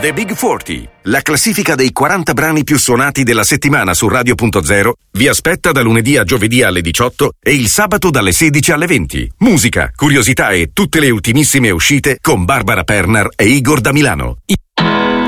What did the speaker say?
The Big 40, la classifica dei 40 brani più suonati della settimana su Radio.0, vi aspetta da lunedì a giovedì alle 18 e il sabato dalle 16 alle 20. Musica, curiosità e tutte le ultimissime uscite con Barbara Pernar e Igor da Milano.